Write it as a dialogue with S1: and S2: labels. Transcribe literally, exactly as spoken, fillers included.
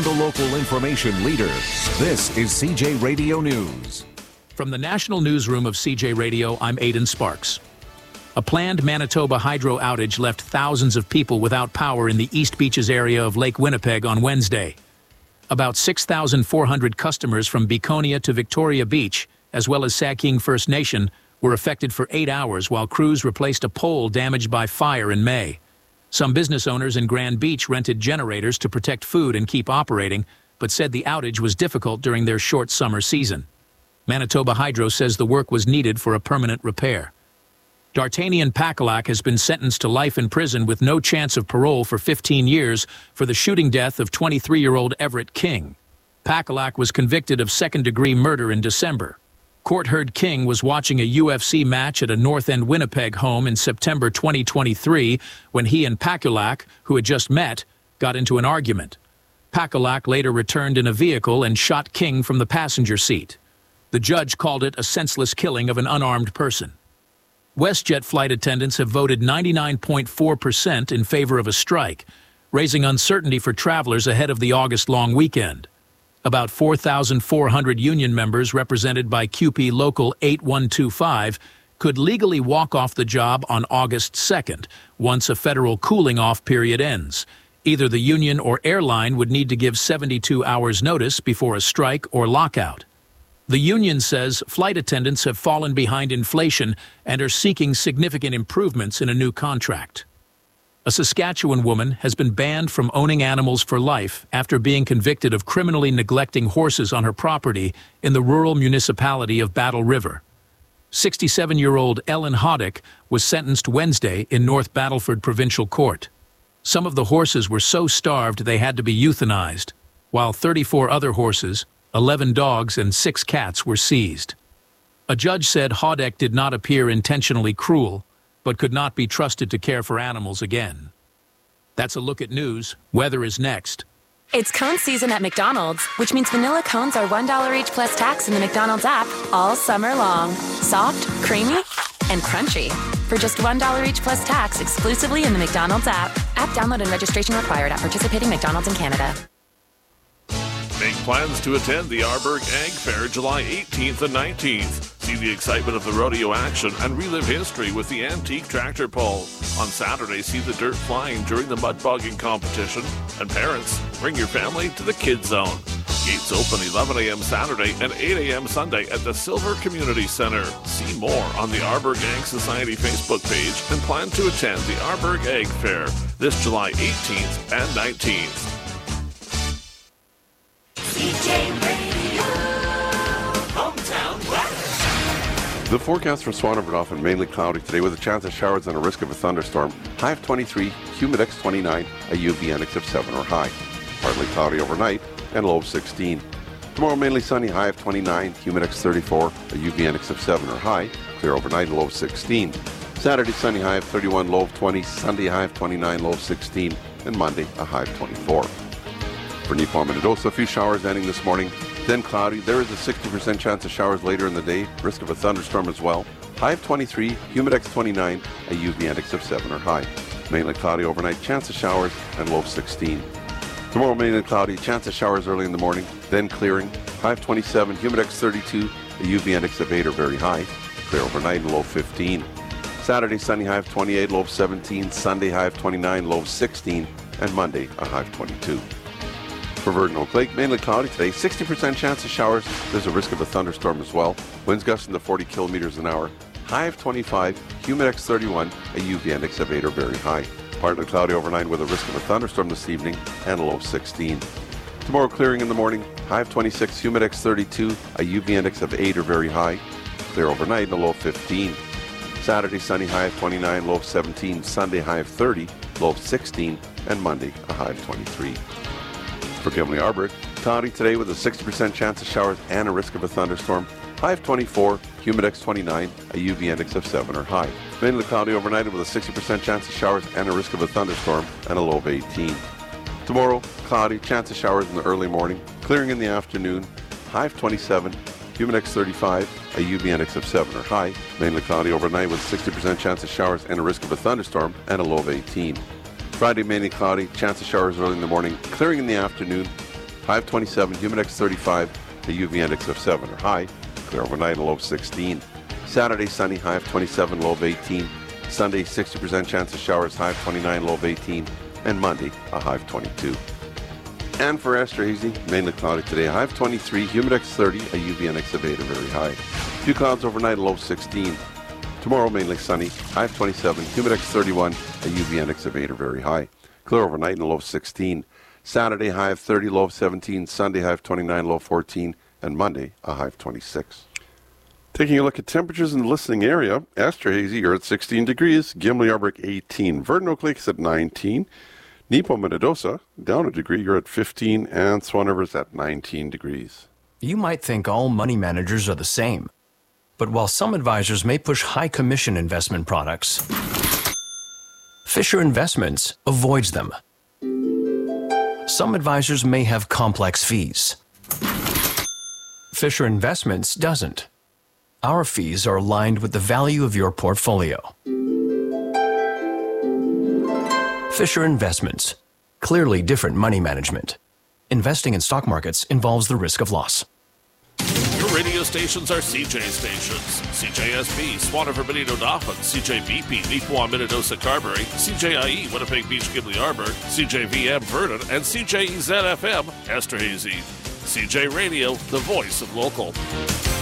S1: from the local information leader. This is C J Radio News.
S2: From the National Newsroom of C J Radio, I'm Aidan Sparks. A planned Manitoba hydro outage left thousands of people without power in the East Beaches area of Lake Winnipeg on Wednesday. About six thousand four hundred customers from Beconia to Victoria Beach, as well as Saking First Nation, were affected for eight hours while crews replaced a pole damaged by fire in May. Some business owners in Grand Beach rented generators to protect food and keep operating, but said the outage was difficult during their short summer season. Manitoba Hydro says the work was needed for a permanent repair. D'Artagnan Pakalak has been sentenced to life in prison with no chance of parole for fifteen years for the shooting death of twenty-three-year-old Everett King. Pakalak was convicted of second-degree murder in December. Court heard King was watching a U F C match at a North End Winnipeg home in September twenty twenty-three when he and Pakalak, who had just met, got into an argument. Pakalak later returned in a vehicle and shot King from the passenger seat. The judge called it a senseless killing of an unarmed person. WestJet flight attendants have voted ninety-nine point four percent in favor of a strike, raising uncertainty for travelers ahead of the August long weekend. About four thousand four hundred union members represented by Q P Local eight one two five could legally walk off the job on August second, once a federal cooling-off period ends. Either the union or airline would need to give seventy-two hours notice before a strike or lockout. The union says flight attendants have fallen behind inflation and are seeking significant improvements in a new contract. A Saskatchewan woman has been banned from owning animals for life after being convicted of criminally neglecting horses on her property in the rural municipality of Battle River. sixty-seven-year-old Ellen Hoddick was sentenced Wednesday in North Battleford Provincial Court. Some of the horses were so starved they had to be euthanized, while thirty-four other horses, eleven dogs, and six cats were seized. A judge said Hoddick did not appear intentionally cruel, but could not be trusted to care for animals again. That's a look at news. Weather is next.
S3: It's cone season at McDonald's, which means vanilla cones are one dollar each plus tax in the McDonald's app all summer long. Soft, creamy, and crunchy. For just one dollar each plus tax exclusively in the McDonald's app. App download and registration required at participating McDonald's in Canada.
S4: Make plans to attend the Arborg Ag Fair July eighteenth and nineteenth. See the excitement of the rodeo action and relive history with the antique tractor pull. On Saturday, see the dirt flying during the mud bogging competition. And parents, bring your family to the Kids Zone. Gates open eleven a.m. Saturday and eight a.m. Sunday at the Silver Community Center. See more on the Arborg Ag Society Facebook page and plan to attend the Arborg Ag Fair this July eighteenth and nineteenth.
S5: C J Radio, hometown weather.
S6: The forecast for Swan River often mainly cloudy today with a chance of showers and a risk of a thunderstorm. High of twenty-three, humidex twenty-nine, a U V index of seven or high. Partly cloudy overnight and low of sixteen. Tomorrow mainly sunny, high of twenty-nine, humidex thirty-four, a U V index of seven or high. Clear overnight, low of sixteen. Saturday sunny, high of thirty-one, low of twenty. Sunday high of twenty-nine, low of sixteen. And Monday a high of twenty-four. For Nipawin Minnedosa, a few showers ending this morning, then cloudy. There is a sixty percent chance of showers later in the day, risk of a thunderstorm as well. High of twenty-three, humidex twenty-nine, a U V index of seven or high. Mainly cloudy overnight, chance of showers, and low of sixteen. Tomorrow mainly cloudy, chance of showers early in the morning, then clearing. High of twenty-seven, humidex thirty-two, a U V index of eight or very high. Clear overnight and low of fifteen. Saturday sunny, high of twenty-eight, low of seventeen. Sunday high of twenty-nine, low of sixteen. And Monday a high of twenty-two. For Verdon Oak Lake, mainly cloudy today, sixty percent chance of showers. There's a risk of a thunderstorm as well. Winds gusting to forty kilometers an hour. High of twenty-five, humidex thirty-one, a U V index of eight or very high. Partly cloudy overnight with a risk of a thunderstorm this evening and a low of sixteen. Tomorrow clearing in the morning, high of twenty-six, humidex thirty-two, a U V index of eight or very high. Clear overnight and a low of fifteen. Saturday sunny, high of twenty-nine, low of seventeen. Sunday high of thirty, low of sixteen. And Monday a high of twenty-three. For Gimli Arborg, cloudy today with a sixty percent chance of showers and a risk of a thunderstorm. High of twenty-four, humidex twenty-nine, a U V index of seven or high. Mainly cloudy overnight with a sixty percent chance of showers and a risk of a thunderstorm and a low of eighteen. Tomorrow, cloudy, chance of showers in the early morning, clearing in the afternoon. High of twenty-seven, humidex thirty-five, a U V index of seven or high. Mainly cloudy overnight with a sixty percent chance of showers and a risk of a thunderstorm and a low of eighteen. Friday, mainly cloudy, chance of showers early in the morning, clearing in the afternoon. high of twenty-seven, Humidex thirty-five, a U V index of seven or high. Clear overnight, a low of sixteen. Saturday, sunny, high of twenty-seven, low of eighteen. Sunday, sixty percent chance of showers, high of twenty-nine, low of eighteen. And Monday, a high of twenty-two. And for Esterhazy, mainly cloudy today, a high of twenty-three, Humidex thirty, a U V index of eight or very high. Few clouds overnight, a low of sixteen. Tomorrow, mainly sunny, high of twenty-seven, Humidex thirty-one, a U V index of eight or very high. Clear overnight and a low of sixteen. Saturday, high of thirty, low of seventeen. Sunday, high of twenty-nine, low of fourteen. And Monday, a high of twenty-six. Taking a look at temperatures in the listening area, Esterhazy, you're at sixteen degrees. Gimli, Arborg, eighteen. Verdon, Oak Lake is at nineteen. Nepo, Minnedosa, down a degree, you're at fifteen. And Swan River's at nineteen degrees.
S7: You might think all money managers are the same. But while some advisors may push high commission investment products, Fisher Investments avoids them. Some advisors may have complex fees. Fisher Investments doesn't. Our fees are aligned with the value of your portfolio. Fisher Investments. Clearly different money management. Investing in stock markets involves the risk of loss.
S4: Your radio stations are C J stations. C J S B, Swan River, Benito, Dauphin. C J B P, Neepawa, Minnedosa, Carberry. C J I E, Winnipeg Beach, Gimli, Arborg. C J V M, Verdon. And C J E Z F M, Esterhazy. C J Radio, the voice of local.